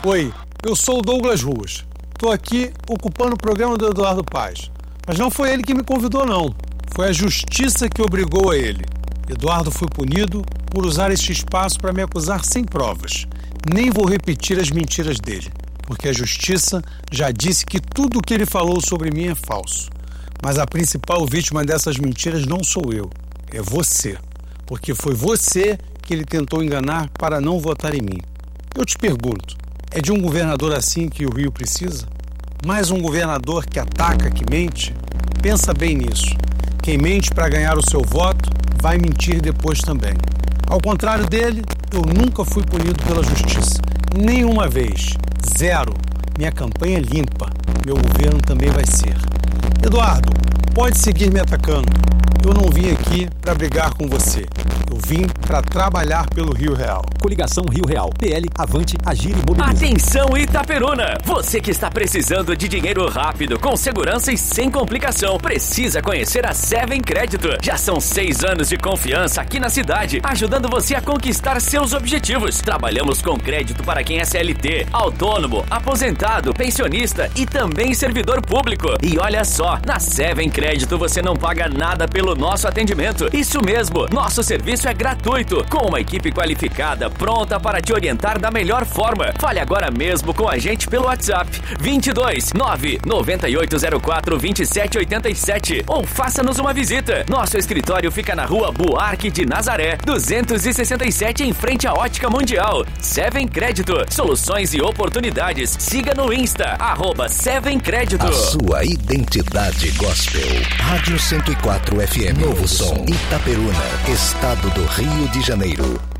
Oi, eu sou o Douglas Ruas. Estou aqui ocupando o programa do Eduardo Paes. Mas não foi ele que me convidou, não. Foi a justiça que obrigou a ele. Eduardo foi punido por usar este espaço para me acusar sem provas. Nem vou repetir as mentiras dele, porque a justiça já disse que tudo o que ele falou sobre mim é falso. Mas a principal vítima dessas mentiras não sou eu, é você. Porque foi você que ele tentou enganar para não votar em mim. Eu te pergunto, é de um governador assim que o Rio precisa? Mais um governador que ataca, que mente? Pensa bem nisso. Quem mente para ganhar o seu voto vai mentir depois também. Ao contrário dele, eu nunca fui punido pela justiça. Nenhuma vez. Zero. Minha campanha é limpa. Meu governo também vai ser. Eduardo, pode seguir me atacando. Eu não vim aqui para brigar com você. Eu vim para trabalhar pelo Rio Real. Coligação Rio Real. PL, Avante, Agir e Mobiliza. Atenção, Itaperuna! Você que está precisando de dinheiro rápido, com segurança e sem complicação, precisa conhecer a Seven Crédito. Já são 6 anos de confiança aqui na cidade, ajudando você a conquistar seus objetivos. Trabalhamos com crédito para quem é CLT, autônomo, aposentado, pensionista e também servidor público. E olha só, na Seven Crédito você não paga nada pelo nosso atendimento. Isso mesmo, nosso serviço é gratuito, com uma equipe qualificada, pronta para te orientar da melhor forma. Fale agora mesmo com a gente pelo WhatsApp 22 99804 2787 ou faça-nos uma visita. Nosso escritório fica na Rua Buarque de Nazaré, 267, em frente à Ótica Mundial. Seven Crédito, soluções e oportunidades. Siga no Insta, @Seven Crédito. A sua identidade gospel. Rádio 104 FM. Novo som. Itaperuna, Estado do Rio de Janeiro.